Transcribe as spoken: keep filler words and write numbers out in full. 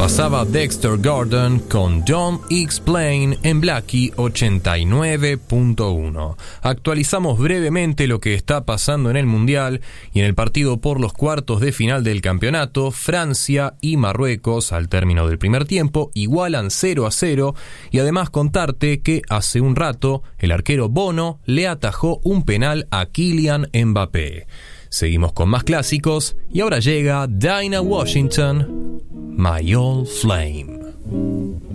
Pasaba Dexter Gordon con Don't Explain en Blackie ochenta y nueve punto uno. Actualizamos brevemente lo que está pasando en el Mundial y en el partido por los cuartos de final del campeonato. Francia y Marruecos, al término del primer tiempo, igualan cero a cero, y además contarte que hace un rato el arquero Bono le atajó un penal a Kylian Mbappé. Seguimos con más clásicos y ahora llega Dinah Washington, My Old Flame.